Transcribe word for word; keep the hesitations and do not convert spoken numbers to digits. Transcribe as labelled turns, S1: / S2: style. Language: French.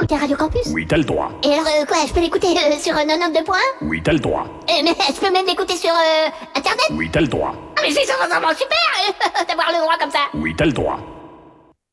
S1: écouter Radio Campus?
S2: Oui, t'as le droit.
S1: Et alors, euh, quoi, je peux l'écouter euh, sur euh, quatre-vingt-deux points?
S2: Oui, t'as le droit.
S1: Euh, mais je peux même l'écouter sur euh, Internet?
S2: Oui, t'as le droit.
S1: Ah, mais c'est vraiment super euh, d'avoir le droit comme ça.
S2: Oui, t'as le droit.